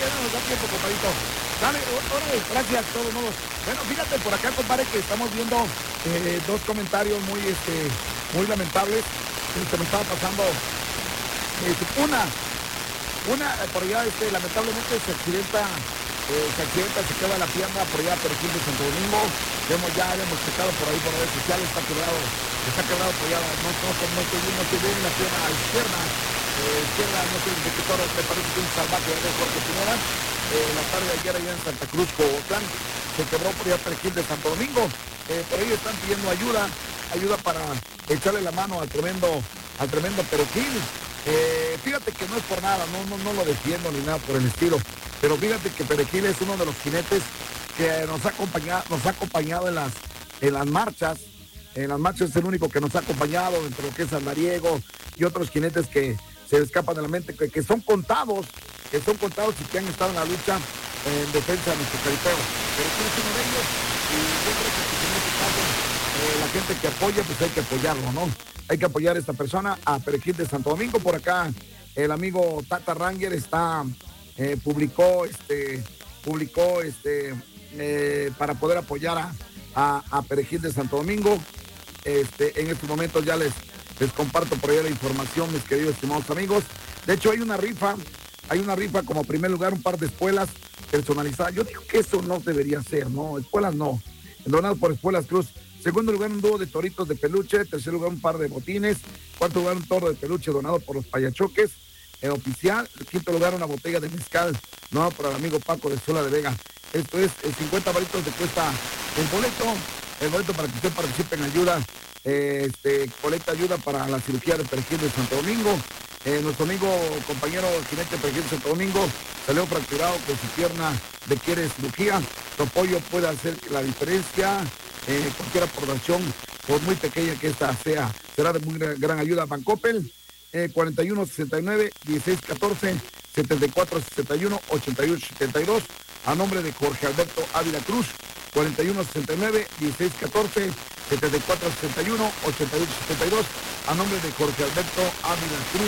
ya no nos da tiempo, compadrito. Dale, órale, gracias a todos modos. Bueno, fíjate por acá, compadre, que estamos viendo dos comentarios muy lamentables. Me estaba pasando una por allá, lamentablemente se accidenta, se queda la pierna por allá, Perejil de Santo Domingo. Ya hemos checado por ahí por redes sociales, está quebrado por allá, no estoy bien la pierna izquierda, no sé de qué toro, me parece que un salvaje de Jorge Pineda, la tarde de ayer allá en Santa Cruz, Coyoacán, se quebró por allá Perejil de Santo Domingo. Por ahí están pidiendo ayuda para echarle la mano al tremendo Perejil. Fíjate que no es por nada, no lo defiendo ni nada por el estilo, pero fíjate que Perejil es uno de los jinetes que nos ha acompañado en las marchas. En las marchas es el único que nos ha acompañado entre lo que es Andariego y otros jinetes que se escapan de la mente, que son contados y que han estado en la lucha en defensa de nuestro caripeo. Perejil es uno de ellos y yo creo que en este caso la gente que apoya, pues hay que apoyarlo, ¿no? Hay que apoyar a esta persona, a Perejil de Santo Domingo. Por acá el amigo Tata Ranger publicó para poder apoyar a Perejil de Santo Domingo. En estos momentos ya les comparto por ahí la información, mis queridos estimados amigos. De hecho, hay una rifa como primer lugar, un par de espuelas personalizadas. Yo digo que eso no debería ser, ¿no? Espuelas no. Donadas por Espuelas Cruz. Segundo lugar, un dúo de toritos de peluche. Tercer lugar, un par de botines. Cuarto lugar, un toro de peluche donado por los Payachoques. Oficial. Quinto lugar, una botella de mezcal donado por el amigo Paco de Sola de Vega. Esto es 50 varitos de cuesta el boleto para que usted participe en ayuda. Colecta ayuda para la cirugía de Perejil de Santo Domingo. Nuestro amigo, compañero jinete Perejil de Santo Domingo salió fracturado con su pierna, requiere cirugía. Tu apoyo puede hacer la diferencia. Cualquier aportación, por muy pequeña que esta sea, será de muy gran ayuda. Bancoppel, 4169-1614, 7461-8872, a nombre de Jorge Alberto Ávila Cruz, 4169-1614, 7461-8872, a nombre de Jorge Alberto Ávila Cruz,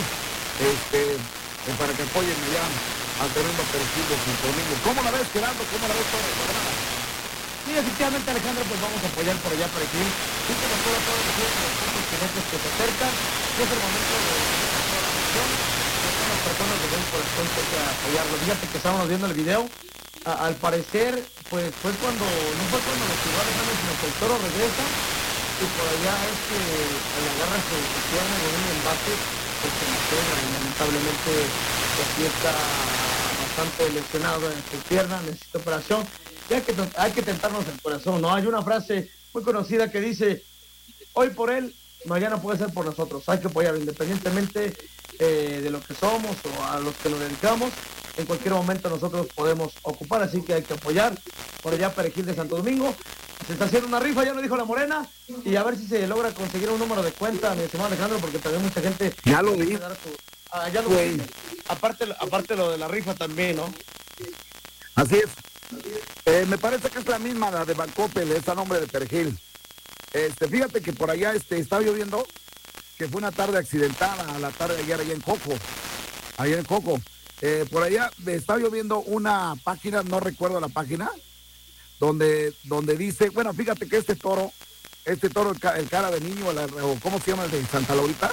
para que apoyen allá al tremendo Perejil de Santo Domingo. ¿Cómo la ves, Gerardo? ¿Cómo la ves, Torres? Sí, efectivamente, Alejandro, pues vamos a apoyar por allá Perejil. Sí, como todos los jinetes que se acercan, es el momento de la atención. Son las personas de buen corazón que hay que apoyarlo. Fíjate que estábamos viendo el video. Al parecer, pues no fue cuando lo tiró Alejandro, sino que el toro regresa y por allá le agarra su pierna en un embate, pues se la pega y lamentablemente pues sí está bastante lesionado en su pierna, necesita operación. Y hay que tentarnos el corazón, ¿no? Hay una frase muy conocida que dice: hoy por él, mañana puede ser por nosotros. Hay que apoyar independientemente de lo que somos o a los que nos dedicamos. En cualquier momento nosotros podemos ocupar, así que hay que apoyar por allá Perejil de Santo Domingo. Se está haciendo una rifa, ya lo dijo la Morena, y a ver si se logra conseguir un número de cuenta, mi estimado Alejandro, porque también mucha gente... Ya lo vi. Ya lo vi. Aparte lo de la rifa también, ¿no? Así es. Me parece que es la misma, la de Bancoppel, es a nombre de Perejil. Fíjate que por allá estaba lloviendo, que fue una tarde accidentada, la tarde de ayer allá en Coco. Por allá estaba lloviendo una página, no recuerdo la página, donde dice, bueno, fíjate que este toro, el cara de niño, o ¿cómo se llama el de Santa Laurita?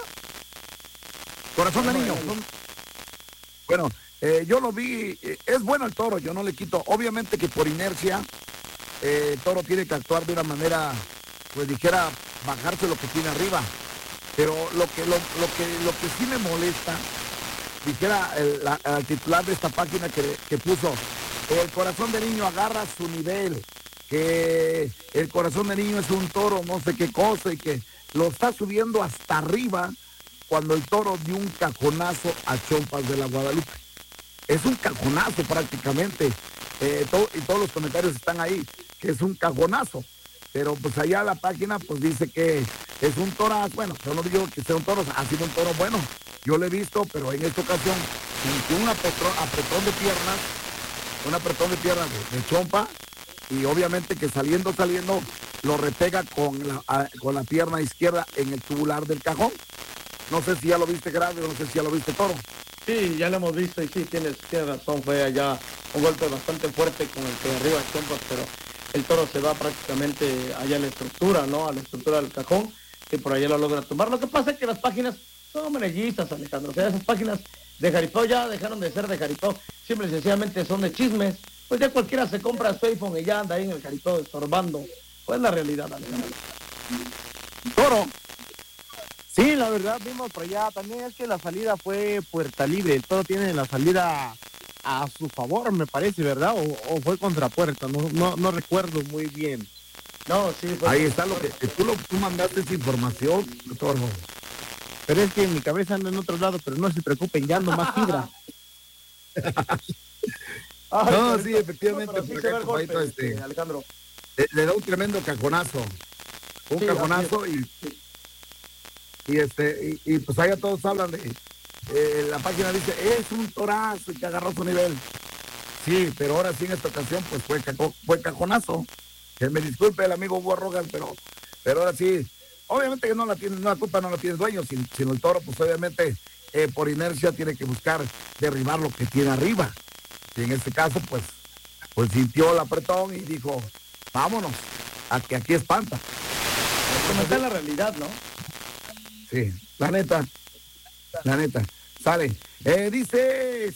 Corazón de niño. Bueno, yo lo vi, es bueno el toro, yo no le quito, obviamente que por inercia, el toro tiene que actuar de una manera, pues dijera, bajarse lo que tiene arriba, pero lo que sí me molesta, dijera el titular de esta página que puso, el corazón de niño agarra su nivel, que el corazón de niño es un toro, no sé qué cosa, y que lo está subiendo hasta arriba cuando el toro dio un cajonazo a Chompas de la Guadalupe. Es un cajonazo prácticamente, y todos los comentarios están ahí, que es un cajonazo, pero pues allá la página pues dice que es un torazo. Bueno, yo no digo que sea un toro, ha sido un toro bueno, yo lo he visto, pero en esta ocasión sintió un apretón de piernas de Chompa, y obviamente que saliendo lo repega con la pierna izquierda en el tubular del cajón. No sé si ya lo viste, Gerardo, no sé si ya lo viste, Toro. Sí, ya lo hemos visto y sí, tienes razón, fue allá un golpe bastante fuerte con el que arriba de Chompas, pero el toro se va prácticamente allá a la estructura, ¿no? A la estructura del cajón y por allá lo logra tumbar. Lo que pasa es que las páginas son amarilllistas, Alejandro. O sea, esas páginas de Jaripeo ya dejaron de ser de Jaripeo, simple y sencillamente son de chismes. Pues ya cualquiera se compra su iPhone y ya anda ahí en el Jaripeo estorbando. Pues la realidad, Alejandro. Toro. Sí, la verdad, vimos por allá. También es que la salida fue puerta libre. El toro tiene la salida a su favor, me parece, ¿verdad? O fue contra puerta, no recuerdo muy bien. No, sí. Fue ahí está lo que tú mandaste esa información, Toro. Pero es que en mi cabeza anda en otro lado, pero no se preocupen, ya ando más fibra. No, sí, efectivamente, no, sí se ve el golpe, Alejandro. Le da un tremendo cajonazo. Un cajonazo y pues allá todos hablan de la página dice, es un torazo y que agarró su nivel. Sí, pero ahora sí en esta ocasión pues fue cajonazo. Que me disculpe el amigo Hugo Rojas, pero ahora sí, obviamente que la culpa no la tiene el dueño, sino el toro, pues obviamente por inercia tiene que buscar derribar lo que tiene arriba. Y en este caso, pues sintió el apretón y dijo, vámonos, a que aquí espanta. Como está la realidad, ¿no? Sí, la neta. Sale. Dice,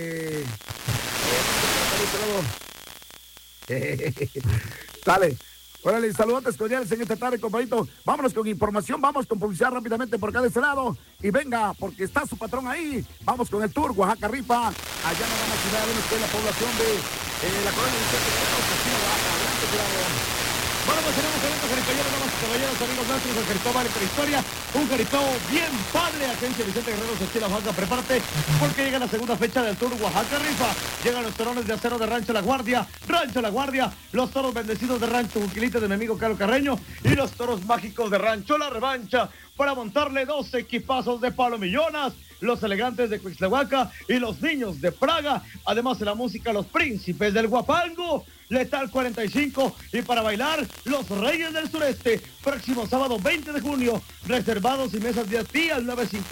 sale. Órale, saludos cordiales en esta tarde, compadrito. Vámonos con información, vamos con publicidad rápidamente por acá de este lado. Y venga, porque está su patrón ahí. Vamos con el tour, Oaxaca Rifa. Allá no van a ciudad, que es la población de la colonia de Oaxaca. Adelante, cuidado. Bueno, pues tenemos eventos jaripeñeros, damas y caballeros, amigos nuestros, el jaripeo vale prehistoria, un jaripeo bien padre, Agencia Vicente Guerrero, Sechila, Oaxaca, prepárate, porque llega la segunda fecha del Tour Oaxaca Rifa, llegan los torones de acero de Rancho La Guardia, los toros bendecidos de Rancho Juquilite de mi amigo Carlos Carreño, y los toros mágicos de Rancho La Revancha, para montarle 2 equipazos de palomillonas, los elegantes de Cuixtlahuaca y los niños de Praga, además de la música, los príncipes del Guapango, Letal 45 y para bailar, los Reyes del Sureste, próximo sábado 20 de junio, reservados y mesas de ti al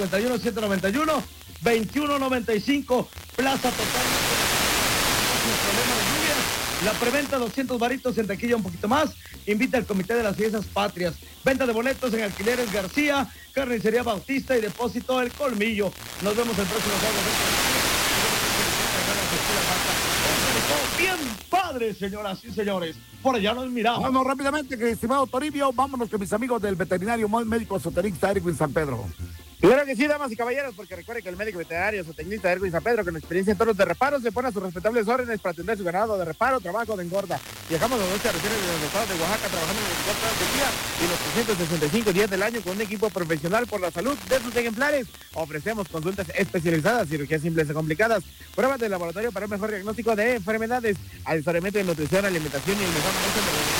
951-191-2195, Plaza Total, sin problema de lluvias, la preventa 200 varitos en taquilla un poquito más, invita al Comité de las Fiestas Patrias, venta de boletos en Alquileres García, Carnicería Bautista y Depósito El Colmillo. Nos vemos el próximo sábado. Bien padre, señoras y señores. Por allá nos miramos. Vamos rápidamente, que estimado Toribio, vámonos con mis amigos del veterinario médico zootecnista Erwin San Pedro. Claro que sí, damas y caballeros, porque recuerde que el médico veterinario zootecnista Erwin San Pedro, con experiencia en toros de reparo, se pone a sus respetables órdenes para atender su ganado de reparo, trabajo de engorda. Viajamos a 12 regiones del estado de Oaxaca, trabajando en 24 horas del día y los 365 días del año con un equipo profesional por la salud de sus ejemplares. Ofrecemos consultas especializadas, cirugías simples y complicadas, pruebas de laboratorio para un mejor diagnóstico de enfermedades, asesoramiento de nutrición, alimentación y el mejor manejo de los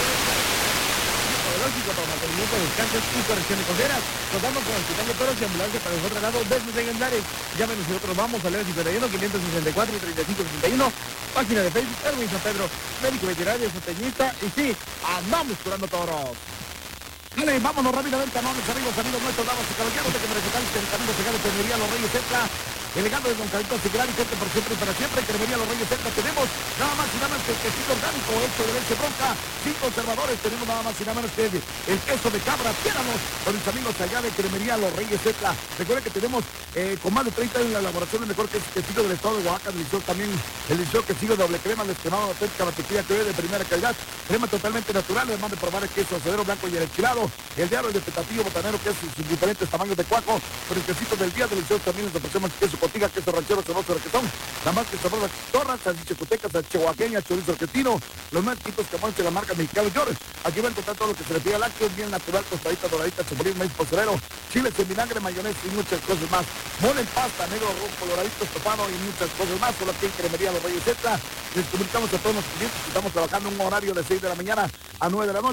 para mantenimiento de descansos y corrección de coceras. Contamos con hospital de toros y ambulancia para el mejor tratado de sus ejemplares. Llámenos y nosotros vamos a leer 51-564 y 3561. Página de Facebook, Erwin San Pedro, médico veterinario, zootecnista. Y sí, andamos curando toros. Dale, vámonos rápidamente, amables amigos nuestros, damas y caballeros, de que me recordamos que el camino pegado Cremería Los Reyes Centra, el legado de Don Carlitos Siglar y gente por siempre y para siempre, Cremería Los Reyes Centra, tenemos nada más y nada menos que el quesito orgánico, hecho de leche bronca, sin conservadores, tenemos nada más y nada menos que el queso de cabra, piéranos con mis amigos allá de Cremería Los Reyes Centra. Recuerden que tenemos con más de 30 años en la elaboración el mejor quesito del estado de Oaxaca, delicioso también, el delicioso quesillo doble crema, descremado, auténtica mantequilla que de primera calidad, crema totalmente natural, además de probar el queso acedero blanco y el enchilado, el diablo, el de petatillo botanero, que es sus diferentes tamaños de cuajo, con el quesito del día delicioso también les ofrecemos queso cotiga, queso ranchero, ceboso, requesón, la más que sabor torras, salchichuteca, salchihuaqueña, chorizo argentino, los más quitos que de la marca mexicana York. Aquí va a encontrar todo lo que se le pide a lácteos, bien natural, tostadita, doradita, chocolate, maíz pozolero, chiles en vinagre, mayonesa y muchas cosas más. Mole en pasta, negro, rojo, coloradito, estofado y muchas cosas más. Solo aquí en Cremería Los Reyes Z. Les comunicamos a todos los clientes que estamos trabajando en un horario de 6 de la mañana a 9 de la noche.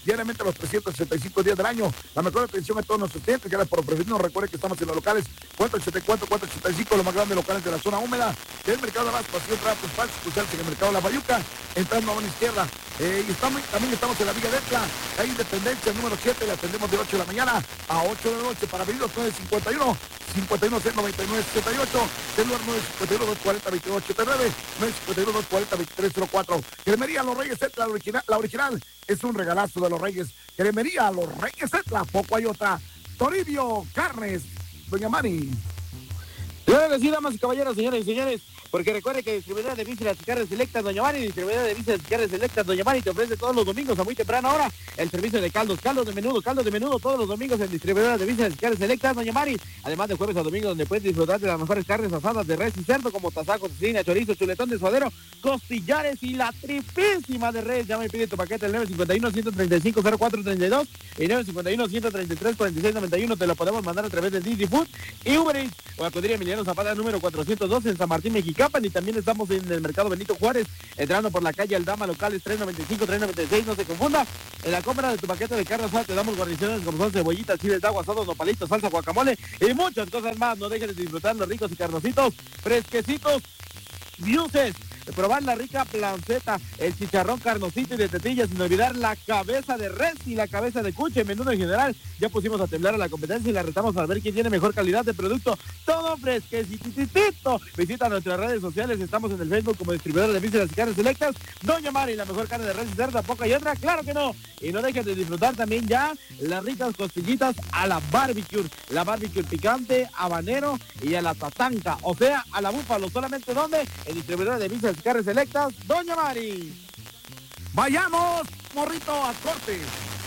diariamente los 365 días del año. La mejor atención a todos nuestros clientes. Gracias por preferirnos. Recuerden que estamos en los locales 484, 485, los más grandes locales de la zona húmeda. El mercado de Abasto, Pasión Trapo, Espacio, especialmente en el mercado de La Bayuca, entrando a mano izquierda. Y también estamos en la Villa de Etla, ahí Independencia, número 7, le atendemos de 8 de la mañana a 8 de la noche. Para pedidos 951 51 99 68, celular 951 240 2289, 951 240 2304. Cremería Los Reyes Etla, la original, es un regalazo de Los Reyes. Cremería Los Reyes Etla, poco hay otra. Toribio Carnes, doña Mari. Claro que sí, damas y caballeros, señores y señores, porque recuerde que distribuidora de vísceras y carnes selectas Doña Mari, distribuidora de vísceras y carnes selectas Doña Mari te ofrece todos los domingos a muy temprana hora el servicio de caldos de menudo todos los domingos en distribuidora de vísceras y carnes selectas Doña Mari, además de jueves a domingo donde puedes disfrutar de las mejores carnes asadas de res y cerdo como tasajo, cecina, chorizo, chuletón de suadero, costillares y la tripísima de res. Llama y pide tu paquete al 951-135-0432 y 951-133-4691. Te lo podemos mandar a través de Didi Food y Uber Eats o acudir a Emiliano Zapata número 402 en San Martín, Mexicapan, y también estamos en el mercado Benito Juárez, entrando por la calle Aldama, locales 395, 396, no se confunda. En la compra de tu paquete de carne asada te damos guarniciones como son cebollitas, chiles de agua, asados, nopalitos, salsa, guacamole y muchas cosas más. No dejes de disfrutar los ricos y carnositos, fresquecitos, viuces, probar la rica planceta, el chicharrón carnosito y de tetilla, sin olvidar la cabeza de res y la cabeza de cuche, menudo en general. Ya pusimos a temblar a la competencia y la retamos para ver quién tiene mejor calidad de producto. Todo fresquecitito. Visita nuestras redes sociales, estamos en el Facebook como distribuidor de vísceras y carnes selectas Doña Mari, la mejor carne de res y cerdo, poco y otra, claro que no. Y no dejen de disfrutar también ya las ricas costillitas a la barbecue picante, habanero y a la tatanca, o sea, a la búfalo. Solamente ¿dónde? En distribuidor de vísceras y carnes selectas Doña Mari. Vayamos, morrito, a corte.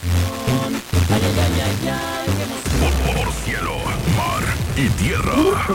Por cielo, mar y tierra.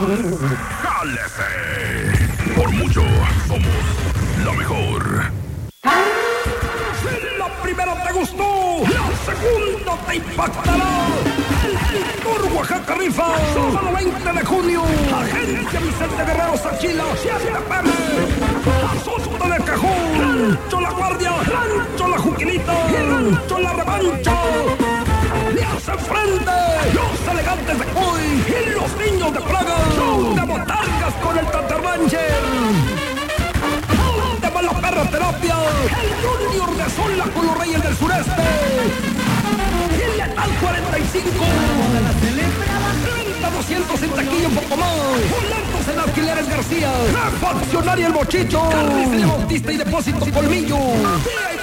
¡Jálese! Por mucho somos la mejor. Si la primera te gustó, la segunda te impactará. El Tour Oaxaca rifa, sábado 20 de junio. Agencia Vicente Guerrero Saquila, 7 pm. Azote de Cajón, Rancho La Guardia, Rancho La Juquilita y Rancho La Revancha. Le hacen frente los elegantes de Cuy y los niños de Praga. Show de botargas con el Tatarrancher. De mala perra terapia, el Junior de Sola con los Reyes del Sureste. Y el Letal 45. Renta 200 en taquilla, un poco más. Boletos en Alquileres García. La Faccionaria El Mochicho. Carnicería Bautista y Depósito Colmillo.